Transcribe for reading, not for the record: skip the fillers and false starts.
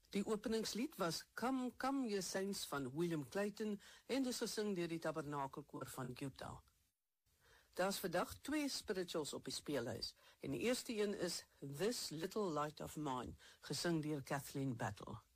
Die openingslied was Come, Come, Ye Saints van William Clayton en dis gesing deur die Tabernakelkoor van Utah. Daar's vandag 2 spirituals op die speelhuis en die eerste een is This Little Light of Mine, gesing deur Kathleen Battle.